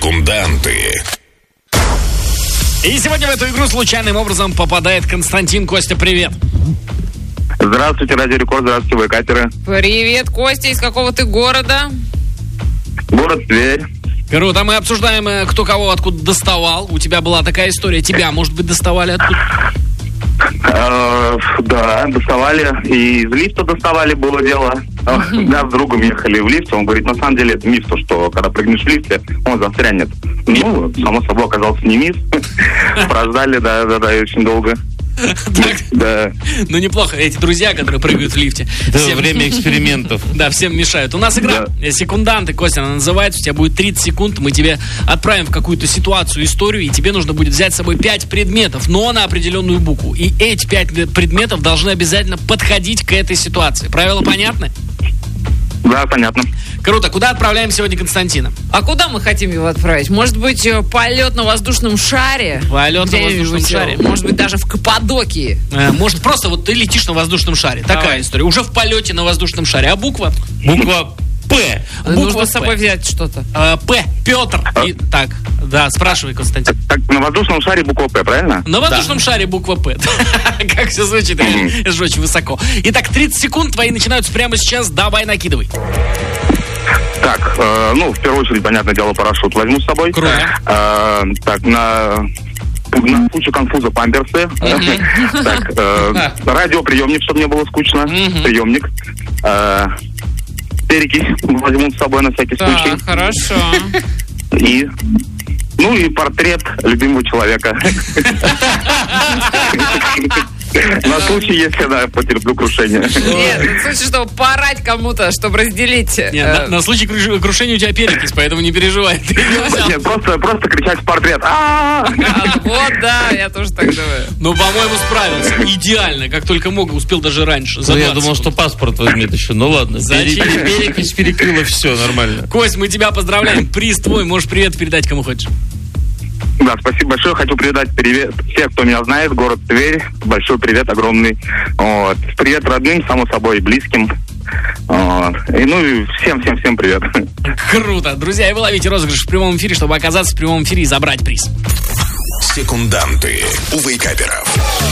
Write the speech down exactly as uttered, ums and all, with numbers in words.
Секунданты. И сегодня в эту игру случайным образом попадает Константин. Костя, привет. Здравствуйте, Радио Рекорд, здравствуйте, вейкаперы. Привет, Костя, из какого ты города? Город Тверь. Круто, мы обсуждаем, кто кого откуда доставал. У тебя была такая история, тебя, может быть, доставали откуда? Э, да, доставали, и из лифта доставали, было дело. Да, с другом ехали в лифте, он говорит, на самом деле это миф, то, что когда прыгнешь в лифте, он застрянет. Ну, само собой, оказался не миф. Прождали, да, да, да, очень долго. Да. Ну, неплохо. Эти друзья, которые прыгают в лифте. Это время экспериментов. Да, всем мешают. У нас игра «Секунданты», Костя, она называется. У тебя будет тридцать секунд. Мы тебе отправим в какую-то ситуацию, историю, и тебе нужно будет взять с собой пять предметов, но на определенную букву. И эти пять предметов должны обязательно подходить к этой ситуации. Правила понятны? Да, понятно. Круто. Куда отправляем сегодня Константина? А куда мы хотим его отправить? Может быть, полет на воздушном шаре? Полет на воздушном шаре. Может быть, даже в Каппадокии. Э, может, просто вот ты летишь на воздушном шаре. Такая Давай. история. Уже в полете на воздушном шаре. А буква? Буква П. Буква Нужно с собой П. взять что-то. Э, П. Петр. И, так, да, спрашивай, Константин. Так, на воздушном шаре буква П, правильно? На воздушном шаре буква П. Как все звучит, это же очень высоко. Итак, тридцать секунд твои начинаются прямо сейчас. Давай, накидывай. Так, э, ну, в первую очередь, понятное дело, парашют возьму с собой. Круто. Э, так, на... На случай конфуза памперсы. Так, э, радиоприемник, чтобы не было скучно. Приемник. Э, перекись возьму с собой на всякий случай. Да, хорошо. И, ну и портрет любимого человека. На случай, если, да, потерплю крушение. Нет, в случае, чтобы поорать кому-то, чтобы разделить. Нет, э, на, на случай круш- крушения у тебя перекись, поэтому не переживай. Ты не взял. Нет, просто, просто кричать в портрет. А-а-а! а, Вот, да, я тоже так думаю. Ну, по-моему, справился. Идеально, как только мог, успел даже раньше. За Ну, я двадцать думал, что секунд. паспорт возьмет еще. Ну ладно. Зачем? Пере- пере- Перекись перекрыло, все нормально. Кость, мы тебя поздравляем. Приз твой. Можешь привет передать кому хочешь. Да, спасибо большое. Хочу передать привет всем, кто меня знает, город Тверь. Большой привет огромный. Вот. Привет родным, само собой, близким. Вот. И, ну и всем-всем-всем привет. Круто. Друзья, и вы ловите розыгрыш в прямом эфире, чтобы оказаться в прямом эфире и забрать приз. Секунданты у вейкаперов.